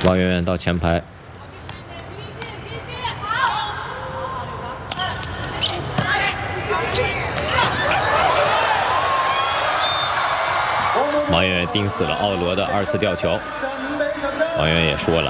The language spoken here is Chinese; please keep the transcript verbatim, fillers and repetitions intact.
王媛媛到前排，王媛媛盯死了奥罗的二次吊球，王媛媛也说了。